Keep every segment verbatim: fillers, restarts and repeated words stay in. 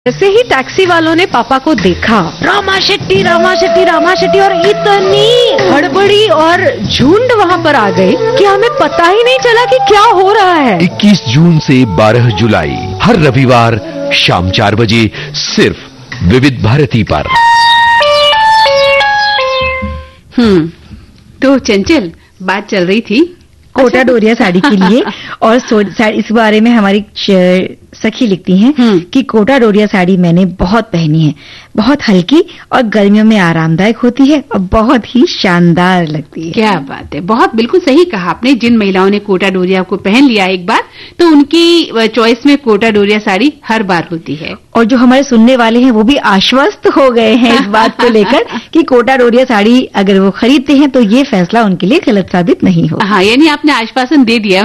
जैसे ही टैक्सी वालों ने पापा को देखा, रामा शेट्टी रामा शेट्टी रामा शेट्टी, और इतनी हड़बड़ी और झुंड वहां पर आ गई कि हमें पता ही नहीं चला कि क्या हो रहा है। इक्कीस जून से बारह जुलाई हर रविवार शाम चार बजे सिर्फ विविध भारती पर। हम्म तो चंचल, बात चल रही थी कोटा डोरिया साड़ी के लिए और इस बारे में हमारी सखी लिखती हैं कि कोटा डोरिया साड़ी मैंने बहुत पहनी है, बहुत हल्की और गर्मियों में आरामदायक होती है और बहुत ही शानदार लगती है। क्या बात है, बहुत बिल्कुल सही कहा आपने। जिन महिलाओं ने कोटा डोरिया को पहन लिया एक बार, तो उनकी चॉइस में कोटा डोरिया साड़ी हर बार होती है। और जो हमारे सुनने वाले हैं वो भी आश्वस्त हो गए हैं इस बात को लेकर कि कोटा डोरिया साड़ी अगर वो खरीदते हैं तो ये फैसला उनके लिए गलत साबित नहीं होगा। हाँ, यानी आपने आश्वासन दे दिया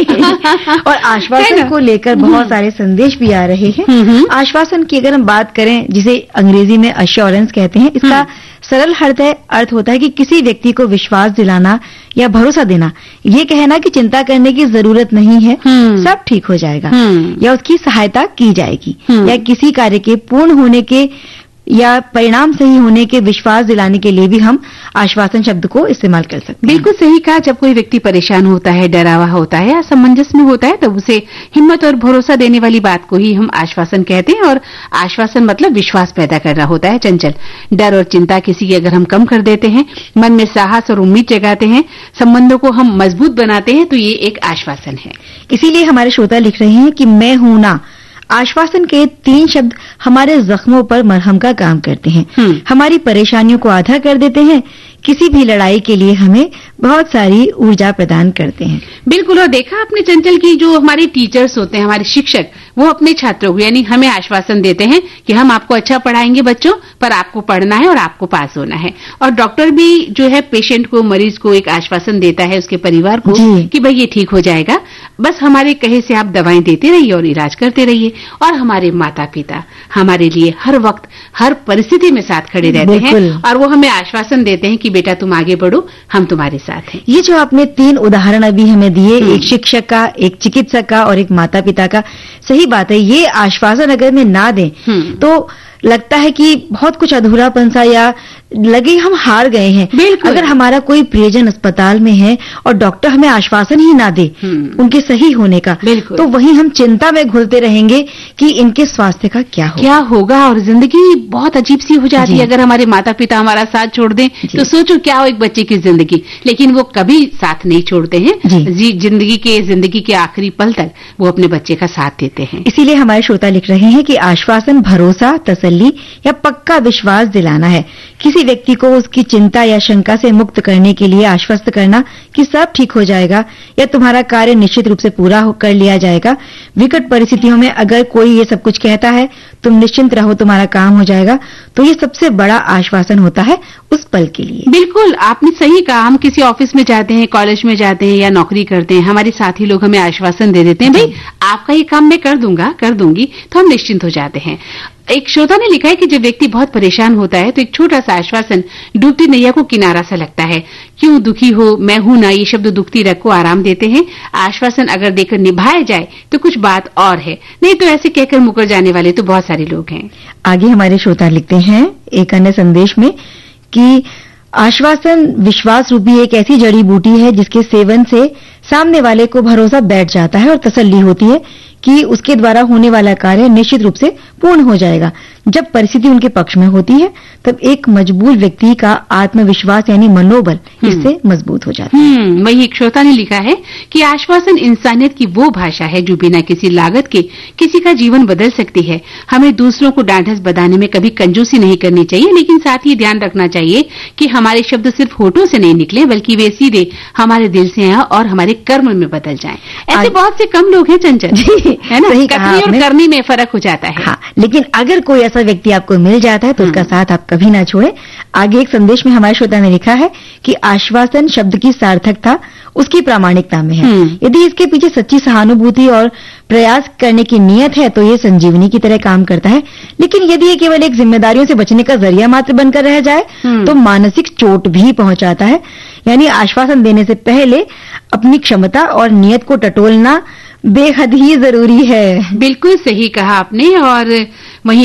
उनको। और आश्वासन को लेकर बहुत सारे संदेश भी आ रहे हैं। आश्वासन की अगर हम बात करें, जिसे अंग्रेजी में अश्योरेंस कहते हैं, इसका सरल हृदय अर्थ होता है कि किसी व्यक्ति को विश्वास दिलाना या भरोसा देना, ये कहना कि चिंता करने की जरूरत नहीं है, सब ठीक हो जाएगा, या उसकी सहायता की जाएगी, या किसी कार्य के पूर्ण होने के या परिणाम सही होने के विश्वास दिलाने के लिए भी हम आश्वासन शब्द को इस्तेमाल कर सकते हैं। बिल्कुल सही कहा। जब कोई व्यक्ति परेशान होता है, डरा हुआ होता है या असमंजस में होता है, तब उसे हिम्मत और भरोसा देने वाली बात को ही हम आश्वासन कहते हैं। और आश्वासन मतलब विश्वास पैदा करना होता है। चंचल, डर और चिंता किसी की अगर हम कम कर देते हैं, मन में साहस और उम्मीद जगाते हैं, संबंधों को हम मजबूत बनाते हैं, तो ये एक आश्वासन है। इसीलिए हमारे श्रोता लिख रहे हैं कि मैं हूं ना। आश्वासन के तीन शब्द हमारे जख्मों पर मरहम का काम करते हैं, हमारी परेशानियों को आधा कर देते हैं, किसी भी लड़ाई के लिए हमें बहुत सारी ऊर्जा प्रदान करते हैं। बिल्कुल। और देखा आपने चंचल की जो हमारे टीचर्स होते हैं, हमारे शिक्षक, वो अपने छात्रों को यानी हमें आश्वासन देते हैं कि हम आपको अच्छा पढ़ाएंगे बच्चों, पर आपको पढ़ना है और आपको पास होना है। और डॉक्टर भी जो है पेशेंट को, मरीज को एक आश्वासन देता है, उसके परिवार को, कि भाई ये ठीक हो जाएगा, बस हमारे कहे से आप दवाएं देते रहिए और इलाज करते रहिए। और हमारे माता पिता हमारे लिए हर वक्त हर परिस्थिति में साथ खड़े रहते हैं और वो हमें आश्वासन देते हैं कि बेटा तुम आगे बढ़ो, हम तुम्हारे साथ हैं। ये जो आपने तीन उदाहरण अभी हमें दिए, एक शिक्षक का, एक चिकित्सक का और एक माता पिता का, सही बात है। ये आश्वासन अगर में ना दें तो लगता है कि बहुत कुछ अधूरापन सा, या लगे हम हार गए हैं। अगर हमारा कोई प्रियजन अस्पताल में है और डॉक्टर हमें आश्वासन ही ना दे उनके सही होने का, तो वहीं हम चिंता में घुलते रहेंगे कि इनके स्वास्थ्य का क्या होगा क्या होगा और जिंदगी बहुत अजीब सी हो जाती है। अगर हमारे माता पिता हमारा साथ छोड़ दें तो सोचो क्या हो एक बच्चे की जिंदगी, लेकिन वो कभी साथ नहीं छोड़ते हैं। जिंदगी के जिंदगी के आखिरी पल तक वो अपने बच्चे का साथ देते हैं। इसीलिए हमारे श्रोता लिख रहे हैं कि आश्वासन भरोसा, तसल्ली या पक्का विश्वास दिलाना है। किसी व्यक्ति को उसकी चिंता या शंका से मुक्त करने के लिए आश्वस्त करना कि सब ठीक हो जाएगा या तुम्हारा कार्य निश्चित रूप से पूरा कर लिया जाएगा। विकट परिस्थितियों में अगर कोई ये सब कुछ कहता है, तुम निश्चिंत रहो, तुम्हारा काम हो जाएगा, तो ये सबसे बड़ा आश्वासन होता है उस पल के लिए। बिल्कुल, आपने सही कहा। हम किसी ऑफिस में जाते हैं, कॉलेज में जाते हैं या नौकरी करते हैं, हमारे साथी लोग हमें आश्वासन दे देते हैं, भाई आपका ये काम मैं कर दूंगा कर दूंगी, तो हम निश्चिंत हो जाते हैं। एक श्रोता ने लिखा है कि जब व्यक्ति बहुत परेशान होता है तो एक छोटा सा आश्वासन डूबती नैया को किनारा सा लगता है। क्यों दुखी हो, मैं हूं ना, ये शब्द दुखती रग को आराम देते हैं। आश्वासन अगर देकर निभाया जाए तो कुछ बात और है, नहीं तो ऐसे कहकर मुकर जाने वाले तो बहुत सारे लोग हैं। आगे हमारे श्रोता लिखते हैं एक अन्य संदेश में कि आश्वासन विश्वास रूपी एक ऐसी जड़ी बूटी है जिसके सेवन से सामने वाले को भरोसा बैठ जाता है और तसल्ली होती है कि उसके द्वारा होने वाला कार्य निश्चित रूप से पूर्ण हो जाएगा। जब परिस्थिति उनके पक्ष में होती है तब एक मजबूर व्यक्ति का आत्मविश्वास यानी मनोबल इससे मजबूत हो जाता है। वही एक श्रोता ने लिखा है कि आश्वासन इंसानियत की वो भाषा है जो बिना किसी लागत के किसी का जीवन बदल सकती है। हमें दूसरों को डांढस बधाने में कभी कंजूसी नहीं करनी चाहिए, लेकिन साथ ही ध्यान रखना चाहिए कि हमारे शब्द सिर्फ होठों से नहीं निकले, बल्कि वे सीधे हमारे दिल से आए और हमारे कर्म में बदल जाएं। ऐसे बहुत से कम लोग हैं चंचल, है ना? कथनी और करनी में फर्क हो जाता है। हाँ, लेकिन अगर कोई ऐसा व्यक्ति आपको मिल जाता है तो उसका साथ आप कभी ना छोड़ें। आगे एक संदेश में हमारे श्रोता ने लिखा है कि आश्वासन शब्द की सार्थकता उसकी प्रामाणिकता में है। यदि इसके पीछे सच्ची सहानुभूति और प्रयास करने की नियत है तो ये संजीवनी की तरह काम करता है। लेकिन यदि ये केवल एक जिम्मेदारियों से बचने का जरिया मात्र बनकर रह जाए तो मानसिक चोट भी पहुंचाता है। यानी आश्वासन देने से पहले अपनी क्षमता और नियत को टटोलना बेहद ही जरूरी है। बिल्कुल सही कहा आपने। और वहीं